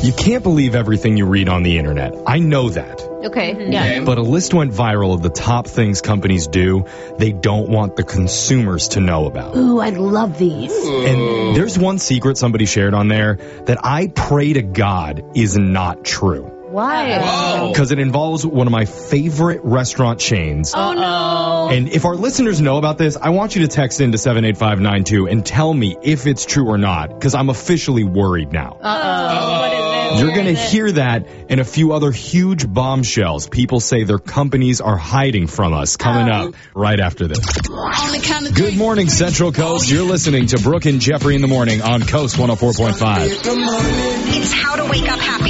You can't believe everything you read on the internet. I know that. Okay, yeah. But a list went viral of the top things companies do they don't want the consumers to know about. Ooh, I love these. And there's one secret somebody shared on there that I pray to God is not true. Why? Because it involves one of my favorite restaurant chains. Oh, no. And if our listeners know about this, I want you to text into 78592 and tell me if it's true or not, because I'm officially worried now. What is it? You're going to hear that and a few other huge bombshells people say their companies are hiding from us coming up right after this. Good morning, Central Coast. You're listening to Brooke and Jeffrey in the morning on Coast 104.5. It's how to wake up happy.